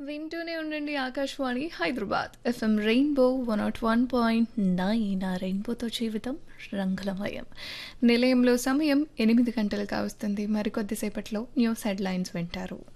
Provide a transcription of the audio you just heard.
వింటూనే ఉండండి Akashvani Hyderabad FM rainbow 101.9 ఆ రెయిన్బోతో జీవితం రంగులమయం. నిలయంలో సమయం 8 గంటలు కావస్తుంది. మరికొద్దిసేపట్లో న్యూస్ హెడ్లైన్స్ వింటారు.